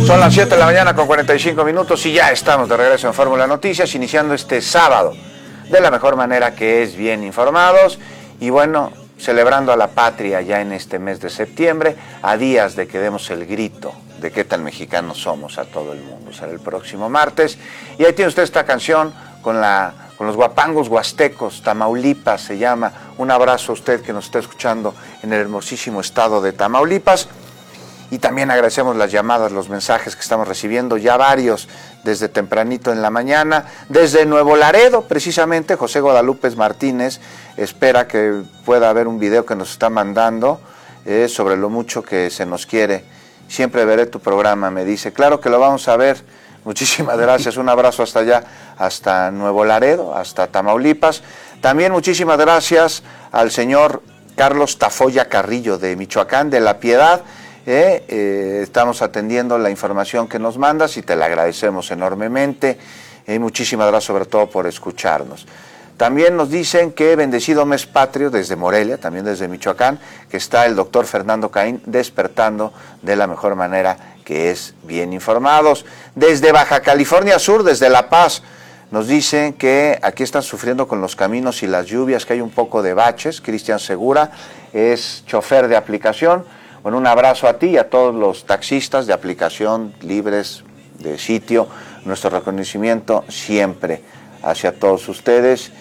Son las 7 de la mañana con 45 minutos y ya estamos de regreso en Fórmula Noticias, iniciando este sábado de la mejor manera, que es bien informados y bueno, celebrando a la patria ya en este mes de septiembre, a días de que demos el grito de qué tan mexicanos somos a todo el mundo. Será el próximo martes y ahí tiene usted esta canción con los guapangos huastecos, Tamaulipas se llama. Un abrazo a usted que nos está escuchando en el hermosísimo estado de Tamaulipas. Y también agradecemos las llamadas, los mensajes que estamos recibiendo, ya varios desde tempranito en la mañana. Desde Nuevo Laredo, precisamente, José Guadalupe Martínez espera que pueda haber un video que nos está mandando sobre lo mucho que se nos quiere. Siempre veré tu programa, me dice. Claro que lo vamos a ver. Muchísimas gracias. Un abrazo hasta allá, hasta Nuevo Laredo, hasta Tamaulipas. También muchísimas gracias al señor Carlos Tafoya Carrillo de Michoacán, de La Piedad. Estamos atendiendo la información que nos mandas y te la agradecemos enormemente. Muchísimas gracias sobre todo por escucharnos. También nos dicen que bendecido mes patrio desde Morelia, también desde Michoacán, que está el doctor Fernando Caín despertando de la mejor manera, que es bien informados. Desde Baja California Sur, desde La Paz, nos dicen que aquí están sufriendo con los caminos y las lluvias, que hay un poco de baches. Cristian Segura es chofer de aplicación. Bueno, un abrazo a ti y a todos los taxistas de aplicación libres de sitio. Nuestro reconocimiento siempre hacia todos ustedes.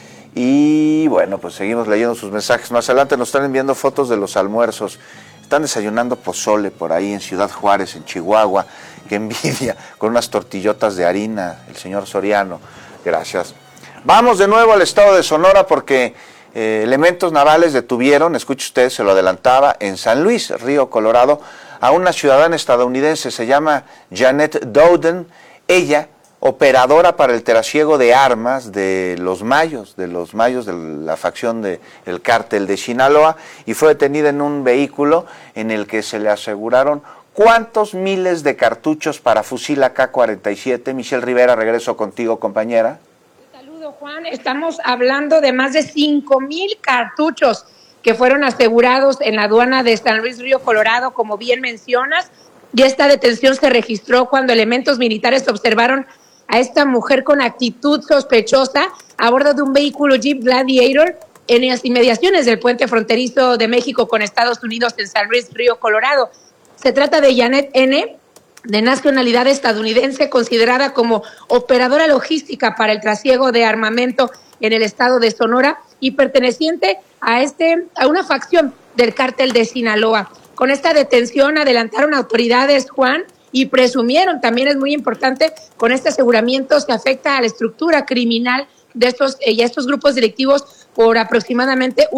Y bueno, pues seguimos leyendo sus mensajes. Más adelante nos están enviando fotos de los almuerzos. Están desayunando pozole por ahí en Ciudad Juárez, en Chihuahua. Qué envidia, con unas tortillotas de harina, el señor Soriano. Gracias. Vamos de nuevo al estado de Sonora porque elementos navales detuvieron, escuche usted, se lo adelantaba, en San Luis, Río Colorado, a una ciudadana estadounidense, se llama Janet Dowden. Ella, operadora para el trasiego de armas de los Mayos de la facción del cártel de Sinaloa, y fue detenida en un vehículo en el que se le aseguraron ¿cuántos miles de cartuchos para fusil AK-47? Michelle Rivera, regreso contigo, compañera. Juan, estamos hablando de más de 5,000 cartuchos que fueron asegurados en la aduana de San Luis Río Colorado, como bien mencionas, y esta detención se registró cuando elementos militares observaron a esta mujer con actitud sospechosa a bordo de un vehículo Jeep Gladiator en las inmediaciones del puente fronterizo de México con Estados Unidos en San Luis Río Colorado. Se trata de Janet N., de nacionalidad estadounidense, considerada como operadora logística para el trasiego de armamento en el estado de Sonora y perteneciente a una facción del cártel de Sinaloa. Con esta detención adelantaron autoridades, Juan, y presumieron, también es muy importante, con este aseguramiento se afecta a la estructura criminal de estos grupos delictivos por aproximadamente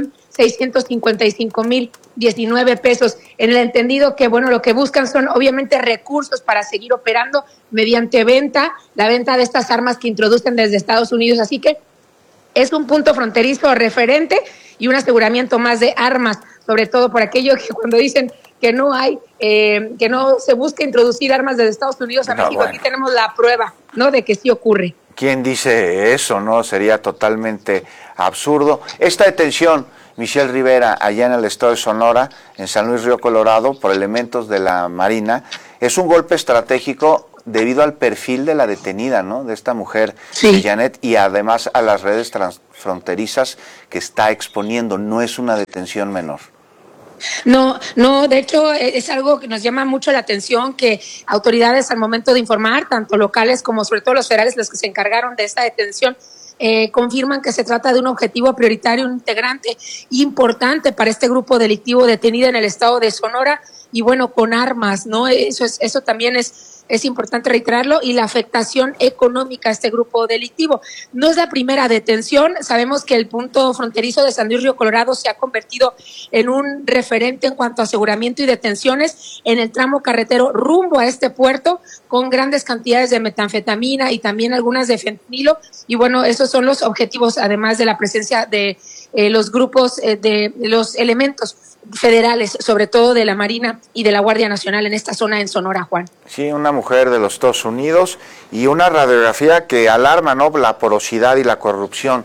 1,655,019 pesos, en el entendido que, bueno, lo que buscan son obviamente recursos para seguir operando mediante la venta de estas armas que introducen desde Estados Unidos, así que es un punto fronterizo referente y un aseguramiento más de armas, sobre todo por aquello que cuando dicen que no se busca introducir armas desde Estados Unidos a México, bueno, aquí tenemos la prueba, ¿no?, de que sí ocurre. ¿Quién dice eso, no? Sería totalmente absurdo. Esta detención, Michelle Rivera, allá en el estado de Sonora, en San Luis Río Colorado, por elementos de la Marina, es un golpe estratégico debido al perfil de la detenida, ¿no?, de esta mujer, sí, de Janet, y además a las redes transfronterizas que está exponiendo. No es una detención menor. No, de hecho es algo que nos llama mucho la atención, que autoridades al momento de informar, tanto locales como sobre todo los federales, los que se encargaron de esta detención, confirman que se trata de un objetivo prioritario, un integrante importante para este grupo delictivo detenido en el estado de Sonora y bueno, con armas, ¿no? Eso también es importante reiterarlo, y la afectación económica a este grupo delictivo. No es la primera detención, sabemos que el punto fronterizo de San Luis Río Colorado se ha convertido en un referente en cuanto a aseguramiento y detenciones en el tramo carretero rumbo a este puerto, con grandes cantidades de metanfetamina y también algunas de fentanilo, y bueno, esos son los objetivos, además de la presencia de los grupos, de los elementos federales, sobre todo de la Marina y de la Guardia Nacional en esta zona en Sonora, Juan. Sí, una mujer de los Estados Unidos y una radiografía que alarma, ¿no?, la porosidad y la corrupción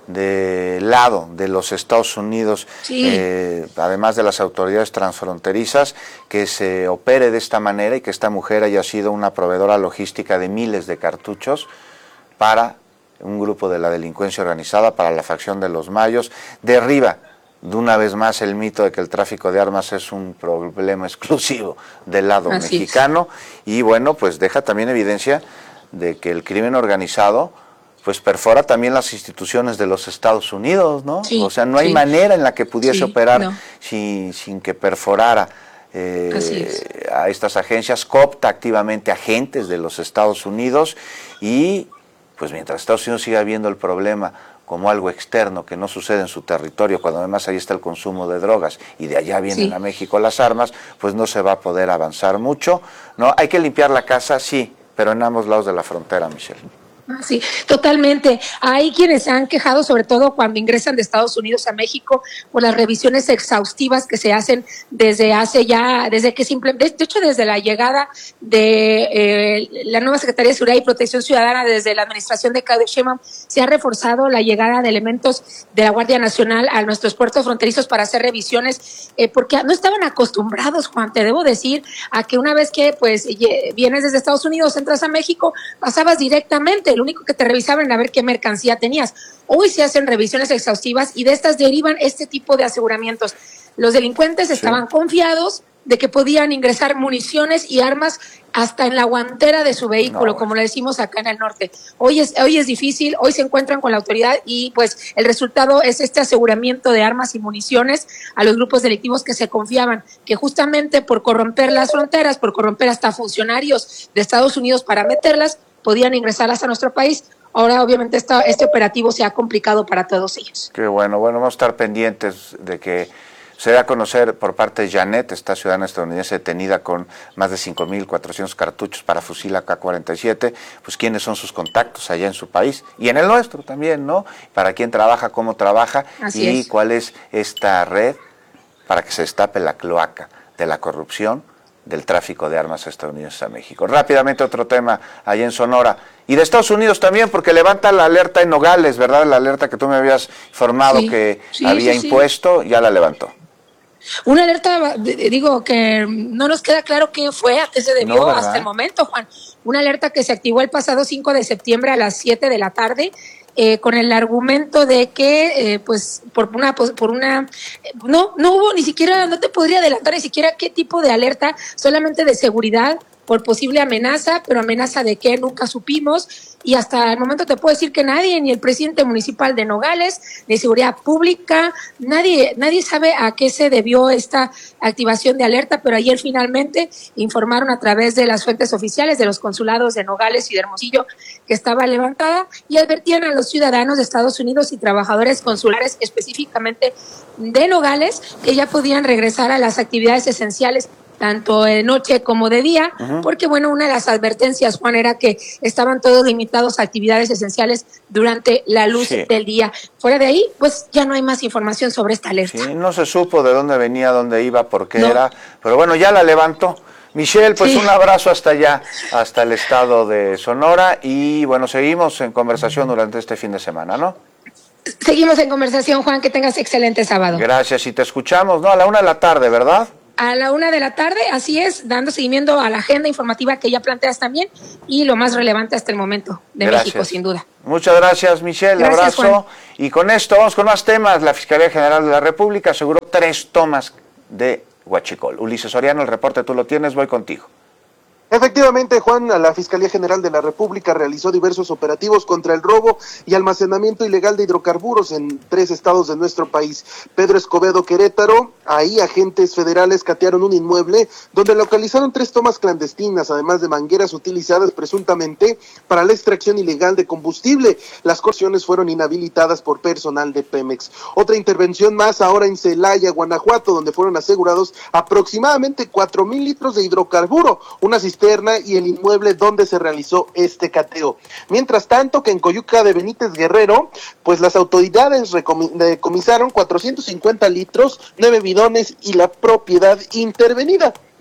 del lado de los Estados Unidos, además de las autoridades transfronterizas, que se opere de esta manera y que esta mujer haya sido una proveedora logística de miles de cartuchos para un grupo de la delincuencia organizada, para la facción de los Mayos. Derriba de una vez más el mito de que el tráfico de armas es un problema exclusivo del lado mexicano, y bueno, pues deja también evidencia de que el crimen organizado pues perfora también las instituciones de los Estados Unidos, ¿no? O sea, no hay manera en la que pudiese operar sin que perforara a estas agencias. Coopta activamente agentes de los Estados Unidos, y pues mientras Estados Unidos siga viendo el problema como algo externo que no sucede en su territorio, cuando además ahí está el consumo de drogas y de allá vienen a México las armas, pues no se va a poder avanzar mucho, ¿no? Hay que limpiar la casa, sí, pero en ambos lados de la frontera, Michelle. Sí, totalmente. Hay quienes se han quejado, sobre todo cuando ingresan de Estados Unidos a México, por las revisiones exhaustivas que se hacen desde que de hecho desde la llegada de la nueva Secretaría de Seguridad y Protección Ciudadana, desde la administración de Claudia Sheinbaum, se ha reforzado la llegada de elementos de la Guardia Nacional a nuestros puertos fronterizos para hacer revisiones, porque no estaban acostumbrados, Juan, te debo decir, a que una vez que pues vienes desde Estados Unidos, entras a México, pasabas directamente. Lo único que te revisaban era ver qué mercancía tenías. Hoy se hacen revisiones exhaustivas y de estas derivan este tipo de aseguramientos. Los delincuentes estaban confiados de que podían ingresar municiones y armas hasta en la guantera de su vehículo, como le decimos acá en el norte. Hoy es difícil, hoy se encuentran con la autoridad y pues el resultado es este aseguramiento de armas y municiones a los grupos delictivos que se confiaban, que justamente por corromper las fronteras, por corromper hasta funcionarios de Estados Unidos para meterlas, podían ingresar hasta nuestro país. Ahora, obviamente, este operativo se ha complicado para todos ellos. Qué bueno. Bueno, vamos a estar pendientes de que se dé a conocer por parte de Janet, esta ciudadana estadounidense detenida con más de 5,400 cartuchos para fusil AK-47, pues quiénes son sus contactos allá en su país y en el nuestro también, ¿no? Para quién trabaja, cómo trabaja y cuál es esta red para que se destape la cloaca de la corrupción, del tráfico de armas estadounidenses a México. Rápidamente otro tema allá en Sonora y de Estados Unidos también, porque levanta la alerta en Nogales, ¿verdad? La alerta que tú me habías informado que había impuesto, ya la levantó. Una alerta, digo, que no nos queda claro qué fue, a qué se debió hasta el momento, Juan. Una alerta que se activó el pasado 5 de septiembre a las 7 de la tarde, con el argumento de que, no hubo ni siquiera, no te podría adelantar ni siquiera qué tipo de alerta, solamente de seguridad por posible amenaza, pero amenaza de qué nunca supimos, y hasta el momento te puedo decir que nadie, ni el presidente municipal de Nogales, ni Seguridad Pública, nadie sabe a qué se debió esta activación de alerta, pero ayer finalmente informaron a través de las fuentes oficiales de los consulados de Nogales y de Hermosillo que estaba levantada y advertían a los ciudadanos de Estados Unidos y trabajadores consulares específicamente de Nogales que ya podían regresar a las actividades esenciales tanto de noche como de día, porque bueno, una de las advertencias, Juan, era que estaban todos limitados a actividades esenciales durante la luz del día. Fuera de ahí, pues ya no hay más información sobre esta alerta. Sí, no se supo de dónde venía, dónde iba, por qué era, pero bueno, ya la levantó. Michelle, pues un abrazo hasta allá, hasta el estado de Sonora, y bueno, seguimos en conversación durante este fin de semana, ¿no? Seguimos en conversación, Juan, que tengas excelente sábado. Gracias, y te escuchamos, ¿no? A la 1 de la tarde, ¿verdad? A la 1 de la tarde, así es, dando seguimiento a la agenda informativa que ya planteas también y lo más relevante hasta el momento de México, sin duda. Muchas gracias, Michelle, gracias, abrazo. Juan. Y con esto vamos con más temas. La Fiscalía General de la República aseguró 3 tomas de huachicol. Ulises Soriano, el reporte tú lo tienes, voy contigo. Efectivamente, Juan, la Fiscalía General de la República realizó diversos operativos contra el robo y almacenamiento ilegal de hidrocarburos en 3 estados de nuestro país. Pedro Escobedo, Querétaro, ahí agentes federales catearon un inmueble donde localizaron 3 tomas clandestinas, además de mangueras utilizadas presuntamente para la extracción ilegal de combustible. Las conexiones fueron inhabilitadas por personal de Pemex. Otra intervención más ahora en Celaya, Guanajuato, donde fueron asegurados aproximadamente 4,000 litros de hidrocarburo, una cisterna y el inmueble donde se realizó este cateo. Mientras tanto, que en Coyuca de Benítez Guerrero, pues las autoridades decomisaron 450 litros, 9 bidones y la propiedad intervenida.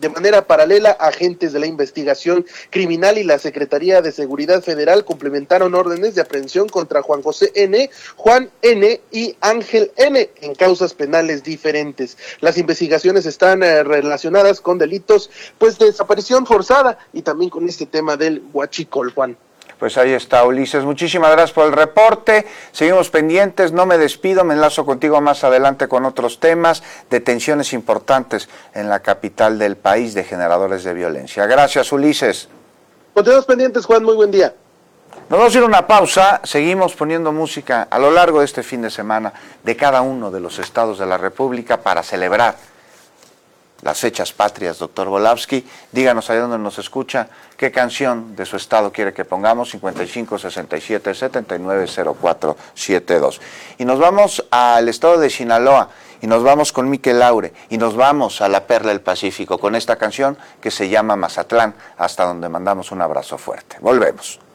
De manera paralela, agentes de la investigación criminal y la Secretaría de Seguridad Federal complementaron órdenes de aprehensión contra Juan José N., Juan N. y Ángel N. en causas penales diferentes. Las investigaciones están relacionadas con delitos pues de desaparición forzada y también con este tema del huachicol, Juan. Pues ahí está, Ulises. Muchísimas gracias por el reporte. Seguimos pendientes, no me despido, me enlazo contigo más adelante con otros temas, detenciones importantes en la capital del país de generadores de violencia. Gracias, Ulises. Continuamos pendientes, Juan, muy buen día. Nos vamos a ir a una pausa, seguimos poniendo música a lo largo de este fin de semana de cada uno de los estados de la República para celebrar las fechas patrias, doctor Volavsky. Díganos ahí donde nos escucha, qué canción de su estado quiere que pongamos, 55 67 79 04 72. Y nos vamos al estado de Sinaloa, y nos vamos con Miquel Laure, y nos vamos a la Perla del Pacífico con esta canción que se llama Mazatlán, hasta donde mandamos un abrazo fuerte. Volvemos.